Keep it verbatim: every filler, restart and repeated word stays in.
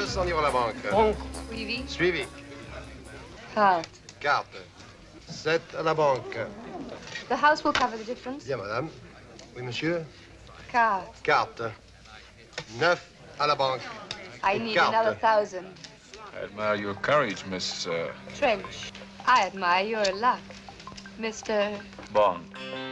cent euros à la banque. Banque. Suivi. Suivi. Carte. Carte. sept à la banque. The house will cover the difference. Bien, madame. Oui, monsieur. Carte. Carte. neuf à la banque. I Et need carte. another thousand. I admire your courage, Miss uh, Trench. I admire your luck, Mister Bond.